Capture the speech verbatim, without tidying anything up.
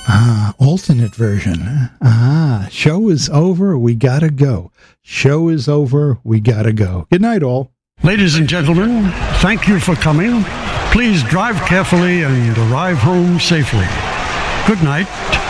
Ah, alternate version. Ah, show is over, we gotta go. Show is over, we gotta go. Good night, all. Ladies and gentlemen, thank you for coming. Please drive carefully and arrive home safely. Good night.